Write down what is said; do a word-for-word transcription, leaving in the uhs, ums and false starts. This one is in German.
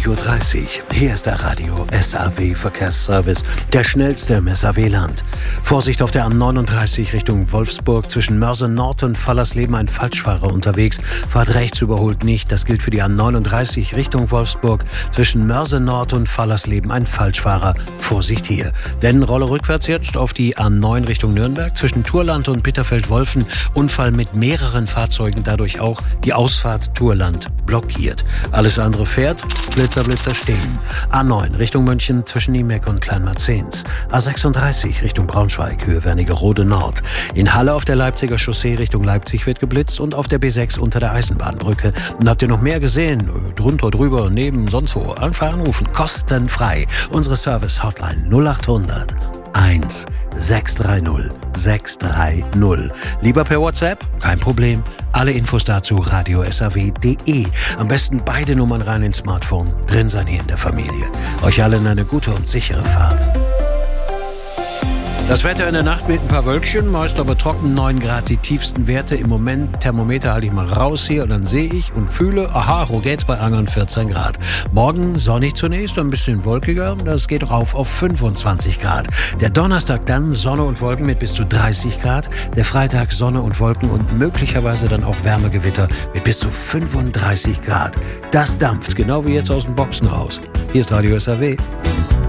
zwanzig Uhr dreißig. Hier ist der Radio S A W Verkehrsservice, der schnellste im S A W-Land. Vorsicht auf der A neununddreißig Richtung Wolfsburg. Zwischen Mörsen Nord und Fallersleben ein Falschfahrer unterwegs. Fahrt rechts, überholt nicht. Das gilt für die A neununddreißig Richtung Wolfsburg. Zwischen Mörsen Nord und Fallersleben ein Falschfahrer. Vorsicht hier. Denn Rolle rückwärts jetzt auf die A neun Richtung Nürnberg. Zwischen Thurland und Bitterfeld-Wolfen. Unfall mit mehreren Fahrzeugen. Dadurch auch die Ausfahrt Thurland blockiert. Alles andere fährt, Blitzer, Blitzer stehen. A neun Richtung München zwischen Niemeck und Kleinmarzens. A sechsunddreißig Richtung Braunschweig, Höhe Wernigerode Nord. In Halle auf der Leipziger Chaussee Richtung Leipzig wird geblitzt und auf der B sechs unter der Eisenbahnbrücke. Und habt ihr noch mehr gesehen? Drunter, drüber, neben, sonst wo? Einfach anrufen, kostenfrei. Unsere Service-Hotline null acht hundert eins sechs drei null sechs drei null. Lieber per WhatsApp? Kein Problem. Alle Infos dazu radio s a w punkt d e. Am besten beide Nummern rein ins Smartphone. Drin sein hier in der Familie. Euch allen eine gute und sichere Fahrt. Das Wetter in der Nacht mit ein paar Wölkchen, meist aber trocken, neun Grad die tiefsten Werte. Im Moment, Thermometer halte ich mal raus hier und dann sehe ich und fühle, aha, wo geht's bei Angern, vierzehn Grad. Morgen sonnig zunächst, ein bisschen wolkiger, das geht rauf auf fünfundzwanzig Grad. Der Donnerstag dann Sonne und Wolken mit bis zu dreißig Grad. Der Freitag Sonne und Wolken und möglicherweise dann auch Wärmegewitter mit bis zu fünfunddreißig Grad. Das dampft, genau wie jetzt aus den Boxen raus. Hier ist Radio S A W.